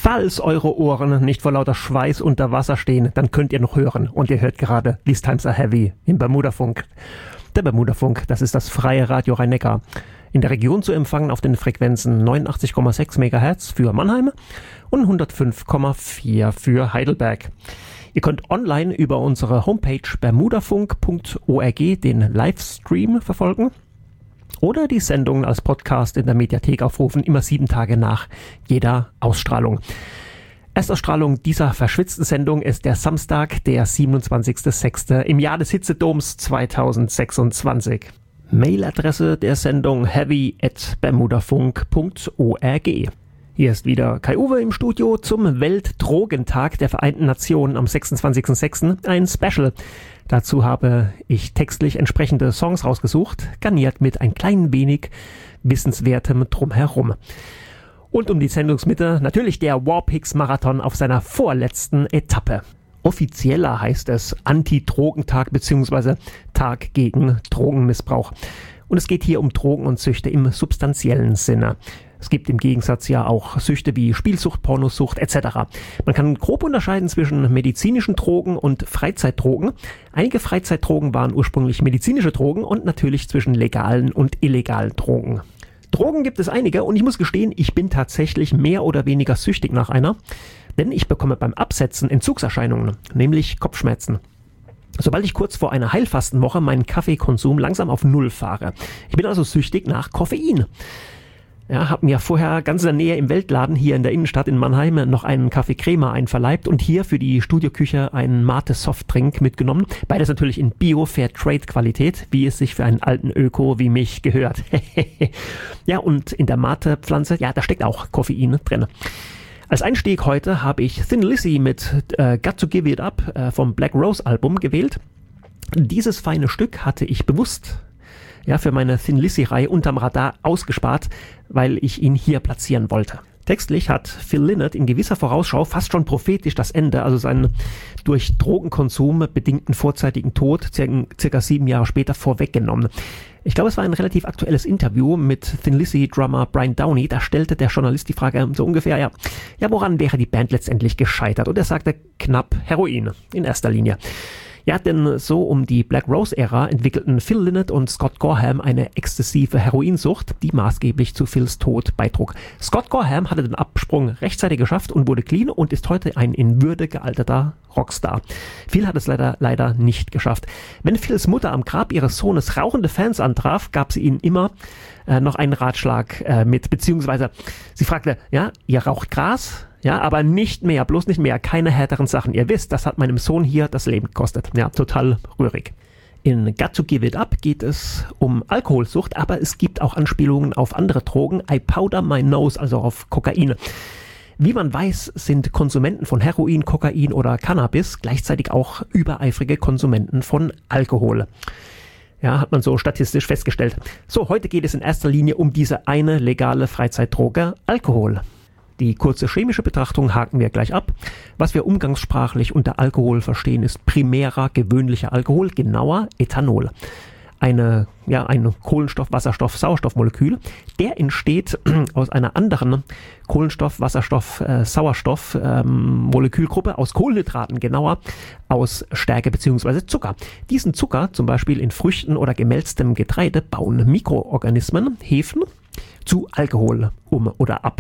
Falls eure Ohren nicht vor lauter Schweiß unter Wasser stehen, dann könnt ihr noch hören. Und ihr hört gerade These Times Are Heavy im Bermudafunk. Der Bermudafunk, das ist das freie Radio Rhein-Neckar. In der Region zu empfangen auf den Frequenzen 89,6 MHz für Mannheim und 105,4 für Heidelberg. Ihr könnt online über unsere Homepage bermudafunk.org den Livestream verfolgen oder die Sendungen als Podcast in der Mediathek aufrufen, immer 7 Tage nach jeder Ausstrahlung. Erstausstrahlung dieser verschwitzten Sendung ist der Samstag, der 27.06. im Jahr des Hitzedoms 2026. Mailadresse der Sendung heavy@bermudafunk.org. Hier ist wieder Kai-Uwe im Studio zum Weltdrogentag der Vereinten Nationen am 26.06. Ein Special. Dazu habe ich textlich entsprechende Songs rausgesucht, garniert mit ein klein wenig Wissenswertem drumherum. Und um die Sendungsmitte natürlich der Warpix-Marathon auf seiner vorletzten Etappe. Offizieller heißt es Anti-Drogentag bzw. Tag gegen Drogenmissbrauch. Und es geht hier um Drogen und Süchte im substanziellen Sinne. Es gibt im Gegensatz ja auch Süchte wie Spielsucht, Pornosucht etc. Man kann grob unterscheiden zwischen medizinischen Drogen und Freizeitdrogen. Einige Freizeitdrogen waren ursprünglich medizinische Drogen und natürlich zwischen legalen und illegalen Drogen. Drogen gibt es einige und ich muss gestehen, ich bin tatsächlich mehr oder weniger süchtig nach einer, denn ich bekomme beim Absetzen Entzugserscheinungen, nämlich Kopfschmerzen. Sobald ich kurz vor einer Heilfastenwoche meinen Kaffeekonsum langsam auf Null fahre. Ich bin also süchtig nach Koffein. Ja, habe mir vorher ganz in der Nähe im Weltladen hier in der Innenstadt in Mannheim noch einen Kaffee Crema einverleibt und hier für die Studioküche einen Mate Softdrink mitgenommen. Beides natürlich in Bio-Fair-Trade-Qualität, wie es sich für einen alten Öko wie mich gehört. Ja, und in der Mate-Pflanze, ja, da steckt auch Koffein drin. Als Einstieg heute habe ich Thin Lizzy mit Got to Give It Up vom Black Rose Album gewählt. Dieses feine Stück hatte ich bewusst für meine Thin Lizzy-Reihe unterm Radar ausgespart, weil ich ihn hier platzieren wollte. Textlich hat Phil Lynott in gewisser Vorausschau fast schon prophetisch das Ende, also seinen durch Drogenkonsum bedingten vorzeitigen Tod, circa 7 Jahre später vorweggenommen. Ich glaube, es war ein relativ aktuelles Interview mit Thin Lizzy-Drummer Brian Downey. Da stellte der Journalist die Frage so ungefähr, ja, woran wäre die Band letztendlich gescheitert? Und er sagte knapp Heroin in erster Linie. Ja, denn so um die Black Rose-Ära entwickelten Phil Lynott und Scott Gorham eine exzessive Heroinsucht, die maßgeblich zu Phils Tod beitrug. Scott Gorham hatte den Absprung rechtzeitig geschafft und wurde clean und ist heute ein in Würde gealterter Rockstar. Phil hat es leider nicht geschafft. Wenn Phils Mutter am Grab ihres Sohnes rauchende Fans antraf, gab sie ihnen immer noch einen Ratschlag mit, beziehungsweise sie fragte, ja, ihr raucht Gras? Ja, aber nicht mehr, bloß nicht mehr, keine härteren Sachen. Ihr wisst, das hat meinem Sohn hier das Leben gekostet. Ja, total rührig. In Got to Give It Up geht es um Alkoholsucht, aber es gibt auch Anspielungen auf andere Drogen. I powder my nose, also auf Kokain. Wie man weiß, sind Konsumenten von Heroin, Kokain oder Cannabis gleichzeitig auch übereifrige Konsumenten von Alkohol. Ja, hat man so statistisch festgestellt. So, heute geht es in erster Linie um diese eine legale Freizeitdroge, Alkohol. Die kurze chemische Betrachtung haken wir gleich ab. Was wir umgangssprachlich unter Alkohol verstehen, ist primärer, gewöhnlicher Alkohol, genauer Ethanol. Ein Kohlenstoff-, Wasserstoff-, Sauerstoffmolekül. Der entsteht aus einer anderen Kohlenstoff-, Wasserstoff-, Sauerstoff-Molekülgruppe aus Kohlenhydraten, genauer aus Stärke bzw. Zucker. Diesen Zucker, zum Beispiel in Früchten oder gemälztem Getreide, bauen Mikroorganismen, Hefen, zu Alkohol um oder ab.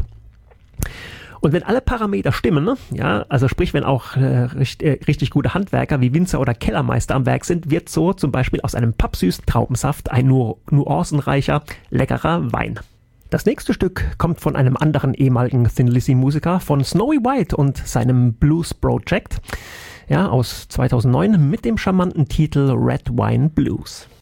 Und wenn alle Parameter stimmen, ja, also sprich, wenn auch richtig gute Handwerker wie Winzer oder Kellermeister am Werk sind, wird so zum Beispiel aus einem pappsüßen Traubensaft ein nuancenreicher, leckerer Wein. Das nächste Stück kommt von einem anderen ehemaligen Thin Lizzy-Musiker, von Snowy White und seinem Blues Project, ja, aus 2009 mit dem charmanten Titel Red Wine Blues.